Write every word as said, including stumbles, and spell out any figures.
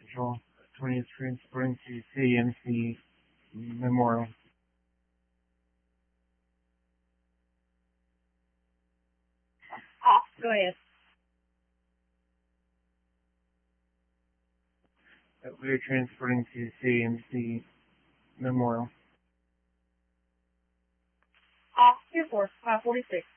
Control. twenty is transporting to C M C Memorial. Off. Go ahead. Uh, we are transporting to C M C Memorial. Off. Two four five forty six.